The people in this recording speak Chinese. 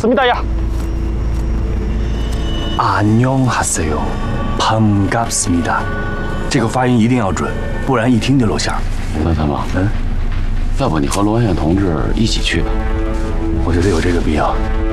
반갑습니다 야. 안녕하세요， 반갑습니다。这个发音一定要准，不然一听就露馅。 那大毛，要不你和罗远同志一起去吧？ 我觉得有这个必要。